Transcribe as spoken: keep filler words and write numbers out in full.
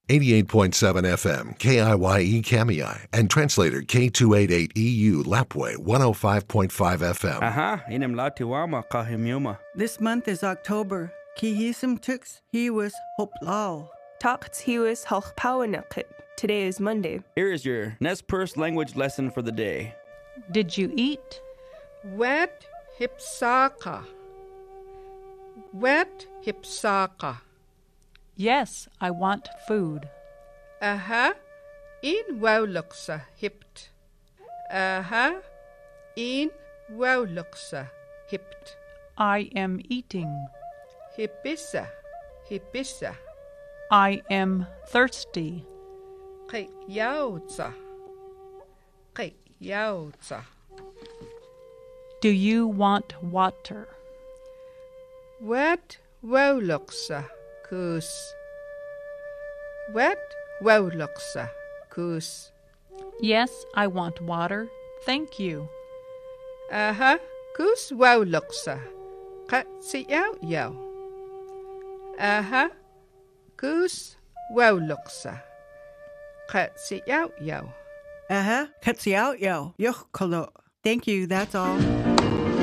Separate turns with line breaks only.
eighty-eight point seven F M, K I Y E Kamiai, and translator K two eighty-eight E U Lapway one oh five point five F M.
Aha, inem latiwama kahimyuma.
This month is October. Kihisim tux he was hoplao.
Talks he was halchpawanakit. Today is Monday.
Here is your Nez Perce language lesson for the day.
Did you eat?
Wet hipsaka. Wet hipsaka.
Yes, I want food.
Aha, in wowluksa hipt. Aha, in wowluksa hipt.
I am eating.
Hipissa, hipissa.
I am thirsty.
Kay yautsa. Kay yautsa.
Do you want water?
Wet wowluksa kus. Wet wowluksa kus.
Yes, I want water. Thank you.
Aha, kus wowluksa. Kat si yaw yaw. Aha, kus wowluksa. Kat si yaw yaw.
Uh-huh. Cuts you out, yo. Yuck, kalo. Thank you, that's all.